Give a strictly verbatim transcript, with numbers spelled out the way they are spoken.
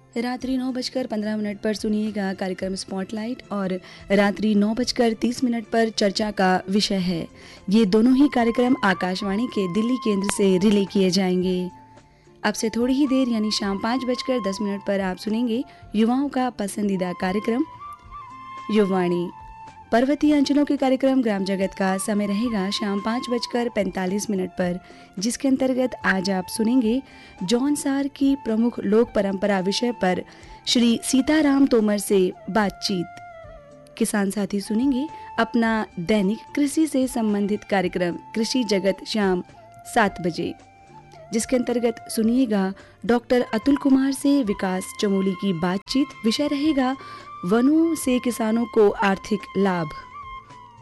रात्रि नौ बजकर पंद्रह मिनट पर सुनिएगा कार्यक्रम स्पॉटलाइट और रात्रि नौ बजकर तीस मिनट पर चर्चा का विषय है। ये दोनों ही कार्यक्रम आकाशवाणी के दिल्ली केंद्र से रिले किए जाएंगे। अब से थोड़ी ही देर यानी शाम पाँच बजकर दस मिनट पर आप सुनेंगे युवाओं का पसंदीदा कार्यक्रम युववाणी। पर्वतीय अंचलों के कार्यक्रम ग्राम जगत का समय रहेगा शाम पाँच बजकर पैंतालीस मिनट पर, जिसके अंतर्गत आज आप सुनेंगे जौनसार की प्रमुख लोक परंपरा विषय पर श्री सीताराम तोमर से बातचीत। किसान साथी सुनेंगे अपना दैनिक कृषि से संबंधित कार्यक्रम कृषि जगत शाम सात बजे, जिसके अंतर्गत सुनिएगा डॉक्टर अतुल कुमार से विकास चमोली की बातचीत। विषय रहेगा वनों से किसानों को आर्थिक लाभ।